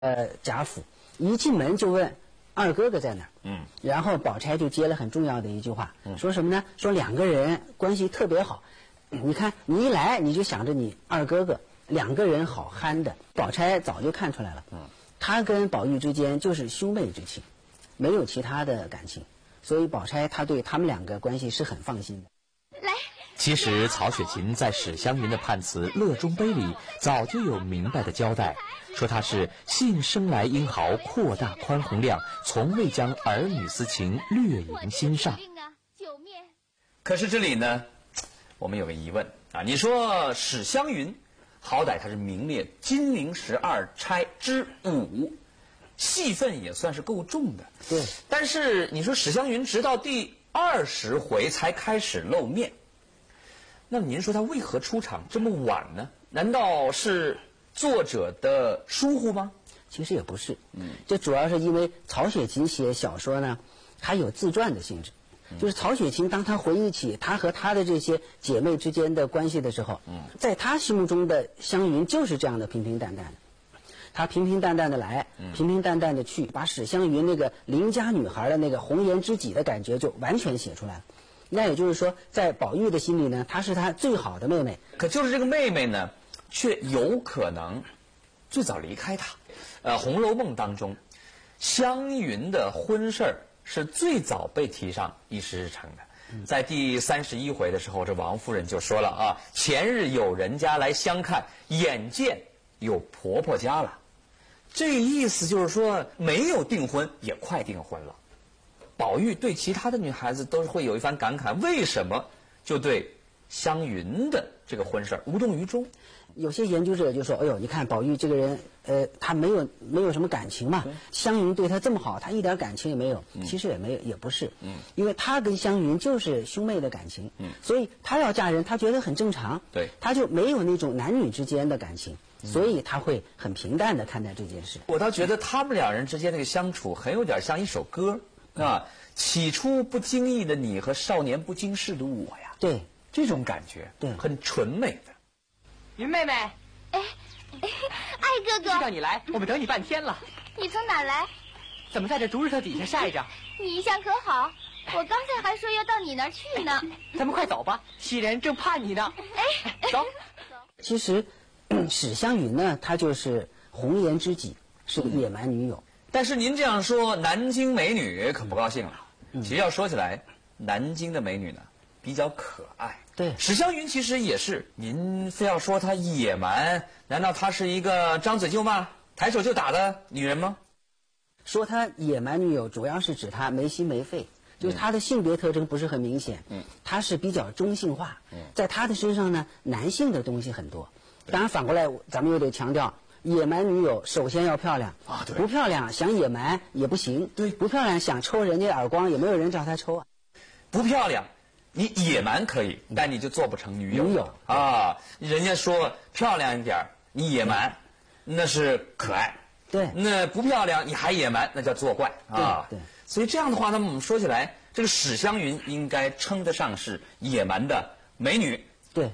贾府，一进门就问二哥哥在哪儿。然后宝钗就接了很重要的一句话，说什么呢？说两个人关系特别好。你看你一来你就想着你二哥哥，两个人好憨的。宝钗早就看出来了，他跟宝玉之间就是兄妹之情，没有其他的感情，所以宝钗她对他们两个关系是很放心的。 来。 其实曹雪芹在史湘云的判词《乐中悲》里早就有明白的交代，说她是幸生来英豪，阔大宽宏量，从未将儿女私情略萦心上。 可是这里呢，我们有个疑问啊，你说史湘云好歹她是名列金陵12钗之5，戏份也算是够重的。 对， 但是你说史湘云直到第20回才开始露面，那么您说她为何出场这么晚呢？难道是作者的疏忽吗？ 其实也不是，这主要是因为曹雪芹写小说呢，它有自传的性质。就是曹雪芹当他回忆起他和他的这些姐妹之间的关系的时候，在他心目中的湘云就是这样的平平淡淡的，他平平淡淡的来，平平淡淡的去，把史湘云那个邻家女孩的那个红颜知己的感觉就完全写出来了。那也就是说，在宝玉的心里呢，她是他最好的妹妹。 可就是这个妹妹呢，却有可能最早离开他。《红楼梦》当中，湘云的婚事是最早被提上议事日程的。在第31回的时候，这王夫人就说了啊，前日有人家来相看，眼见有婆婆家了。这意思就是说，没有订婚也快订婚了。宝玉对其他的女孩子都是会有一番感慨，为什么就对湘云的这个婚事无动于衷？ 有些研究者就说：“哎呦，你看宝玉这个人，他没有什么感情嘛。湘云对他这么好，他一点感情也没有。其实也没有，也不是。因为他跟湘云就是兄妹的感情。所以他要嫁人，他觉得很正常。 对， 他就没有那种男女之间的感情，所以他会很平淡的看待这件事。 我倒觉得他们两人之间那个相处，很有点像一首歌啊。起初不经意的你和少年不经事的我呀， 对， 这种感觉， 对， 很纯美的。 云妹妹， 爱哥哥， 知道你来，我们等你半天了。 你从哪儿来？ 怎么在这竹日头底下晒着？ 你一向可好，我刚才还说要到你那儿去呢。 咱们快走吧，袭人正盼你呢。走。 其实，史湘云呢，她就是红颜知己，是个野蛮女友。 但是您这样说，南京美女可不高兴了。其实要说起来，南京的美女呢比较可爱。 对， 史湘云其实也是。您非要说她野蛮，难道她是一个张嘴就骂、抬手就打的女人吗？ 说她野蛮女友，主要是指她没心没肺，就是她的性别特征不是很明显。她是比较中性化。在她的身上呢，男性的东西很多。当然反过来，咱们又得强调。野蛮女友首先要漂亮啊，对， 不漂亮想野蛮也不行， 对， 不漂亮想抽人家耳光也没有人叫她抽啊。 不漂亮，你野蛮可以，但你就做不成女友啊。人家说漂亮一点，你野蛮，那是可爱。 对， 那不漂亮你还野蛮，那叫作怪啊。 对， 所以这样的话，那么我们说起来，这个史湘云应该称得上是野蛮的美女。 对。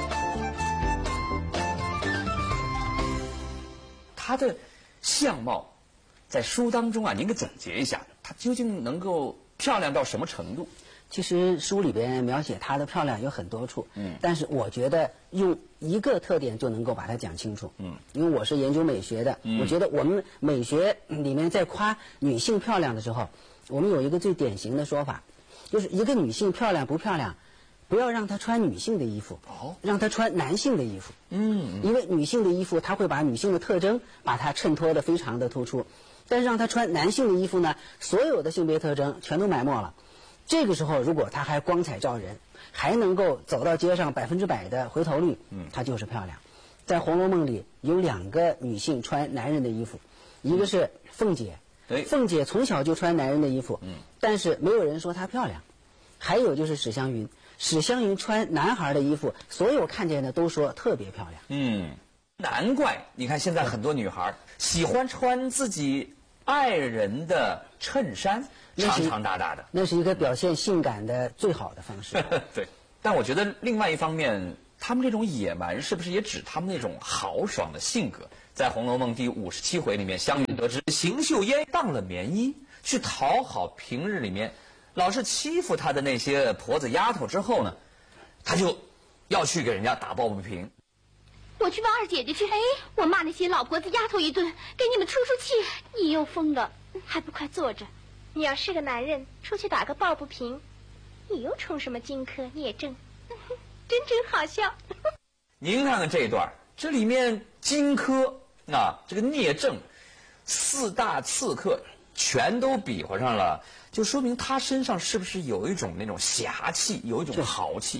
她的相貌，在书当中啊，您给总结一下，她究竟能够漂亮到什么程度？ 其实书里边描写她的漂亮有很多处，但是我觉得用一个特点就能够把它讲清楚，因为我是研究美学的，我觉得我们美学里面在夸女性漂亮的时候，我们有一个最典型的说法，就是一个女性漂亮不漂亮，不要让她穿女性的衣服，让她穿男性的衣服。因为女性的衣服，她会把女性的特征把它衬托得非常的突出，但是让她穿男性的衣服呢，所有的性别特征全都埋没了。这个时候，如果她还光彩照人，还能够走到街上100%的回头率，她就是漂亮。在《红楼梦》里有2个女性穿男人的衣服，一个是凤姐，凤姐从小就穿男人的衣服，但是没有人说她漂亮。还有就是史湘云，史湘云穿男孩的衣服，所有看见的都说特别漂亮。 难怪你看现在很多女孩喜欢穿自己爱人的衬衫，长长大大的， 那是一个表现性感的最好的方式。 对，但我觉得另外一方面， 他们这种野蛮是不是也指他们那种豪爽的性格？在《红楼梦》第57回里面，湘云得知邢岫烟当了棉衣，去讨好平日里面老是欺负她的那些婆子丫头之后呢，她就要去给人家打抱不平。 我去问二姐姐去，我骂那些老婆子丫头一顿，给你们出出气。你又疯了，还不快坐着？ 你要是个男人，出去打个抱不平，你又充什么荆轲聂政？真好笑。 您看看这一段，这里面荆轲这个聂政4大刺客全都比划上了，就说明他身上是不是有一种那种侠气，有一种豪气。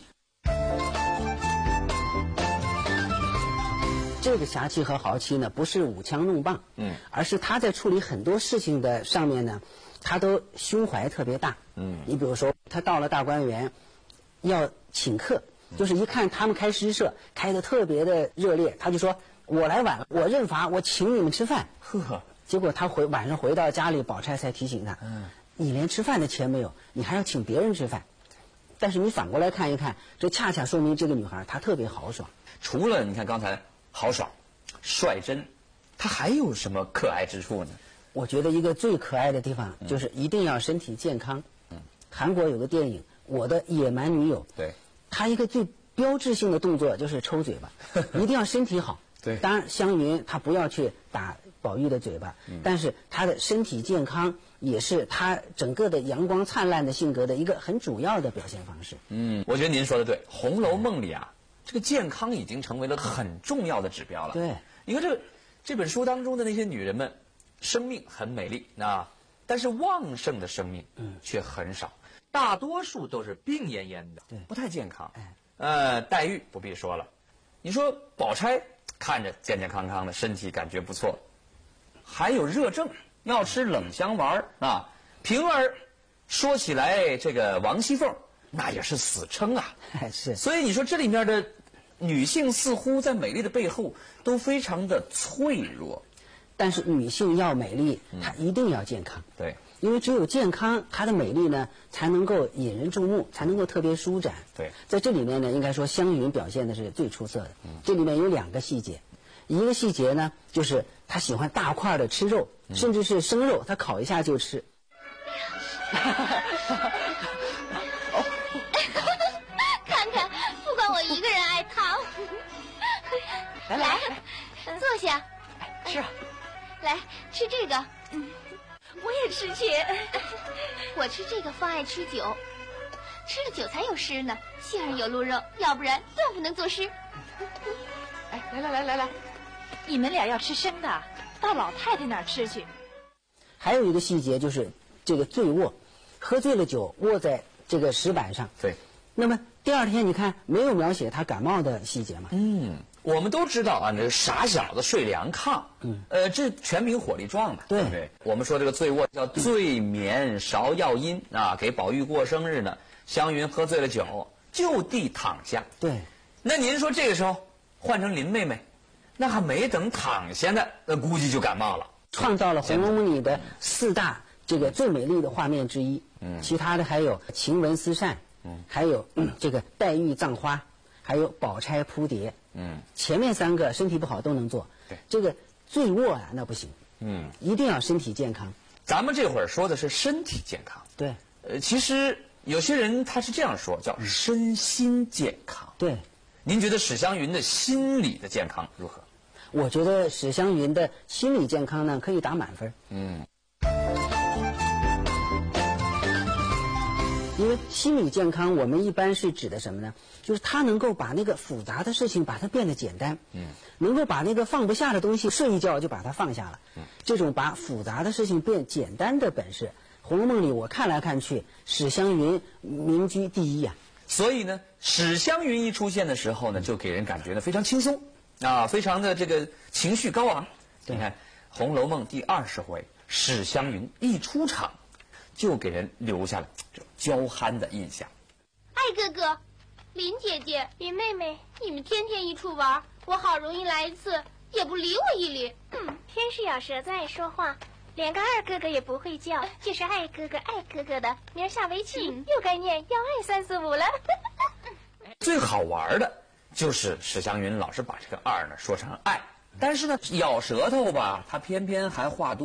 这个侠气和豪气呢，不是舞枪弄棒，而是他在处理很多事情的上面呢，他都胸怀特别大。你比如说，他到了大观园，要请客，就是一看他们开诗社开得特别的热烈，他就说：“我来晚了，我认罚，我请你们吃饭。”结果他晚上回到家里，宝钗才提醒他：“你连吃饭的钱没有，你还要请别人吃饭。”但是你反过来看一看，这恰恰说明这个女孩她特别豪爽。 除了你看刚才豪爽、率真，她还有什么可爱之处呢？ 我觉得一个最可爱的地方就是一定要身体健康。韩国有个电影《我的野蛮女友》， 对， 她一个最标志性的动作就是抽嘴巴，一定要身体好。 对， 当然湘云她不要去打宝玉的嘴巴，但是她的身体健康也是她整个的阳光灿烂的性格的一个很主要的表现方式。 我觉得您说的对，《红楼梦》里这个健康已经成为了很重要的指标了。 对， 你看这本书当中的那些女人们，生命很美丽但是旺盛的生命却很少，大多数都是病恹恹的，不太健康。黛玉不必说了，你说宝钗看着健健康康的，身体感觉不错，还有热症要吃冷香丸平儿说起来这个王熙凤那也是死撑是， 所以你说这里面的女性似乎在美丽的背后都非常的脆弱。 但是女性要美丽，她一定要健康。 对， 因为只有健康，她的美丽呢才能够引人注目，才能够特别舒展。 对， 在这里面呢，应该说湘云表现的是最出色的。这里面有2个细节，一个细节呢就是她喜欢大块的吃肉，甚至是生肉，她烤一下就吃。 看看，不光我一个人爱糖。来，坐下， 吃来吃这个。 我也吃些。 我吃这个方爱吃酒，吃了酒才有诗呢。馅儿有鹿肉，要不然断不能作诗。 来，你们俩要吃生的，到老太太那儿吃去。 还有一个细节就是这个醉卧，喝醉了酒卧在这个石板上。 对。 那么第2天你看没有描写他感冒的细节吗？ 我们都知道那个傻小子睡凉炕，这全凭火力壮嘛。 对不对？我们说这个醉卧叫醉眠芍药阴给宝玉过生日呢，湘云喝醉了酒，就地躺下。 对。 那您说这个时候换成林妹妹，那还没等躺下呢，那估计就感冒了。 创造了《红楼梦》里的4大这个最美丽的画面之一。其他的还有晴雯丝扇，还有这个黛玉葬花，还有宝钗扑蝶。前面3个身体不好都能做， 对， 这个醉卧那不行。一定要身体健康。 咱们这会儿说的是身体健康。 对。 其实有些人他是这样说，叫身心健康。 对。 您觉得史湘云的心理的健康如何？ 我觉得史湘云的心理健康呢，可以打满分。因为心理健康，我们一般是指的什么呢？就是他能够把那个复杂的事情把它变得简单，能够把那个放不下的东西睡一觉就把它放下了。这种把复杂的事情变简单的本事，《红楼梦》里我看来看去，史湘云名居第一所以呢，史湘云一出现的时候呢，就给人感觉呢非常轻松非常的这个情绪高昂。你看《红楼梦》第20回，史湘云一出场，就给人留下了这种娇憨的印象。 爱哥哥，林姐姐， 林妹妹， 你们天天一处玩，我好容易来一次，也不理我一理。 天是咬舌子爱说话，连个二哥哥也不会叫，就是爱哥哥爱哥哥的。明儿下围棋又该念要爱345了。 最好玩的就是史湘云老是把这个二呢说成爱，但是呢咬舌头吧，他偏偏还画